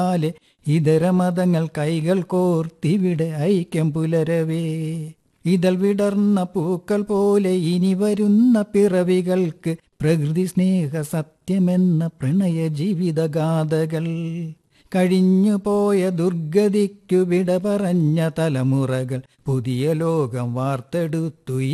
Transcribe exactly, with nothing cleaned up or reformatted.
ഇതര മതങ്ങൾ കൈകൾ കോർത്തിവിടെ ഐക്യം പുലരവേ. ഇതൾ വിടർന്ന പൂക്കൾ പോലെ ഇനി വരുന്ന പിറവികൾക്ക് പ്രകൃതി സ്നേഹ സത്യമെന്ന പ്രണയ ജീവിതഗാഥകൾ. കഴിഞ്ഞുപോയ ദുർഗതിക്കു വിട പറഞ്ഞ തലമുറകൾ പുതിയ ലോകം വാർത്തെടുത്തു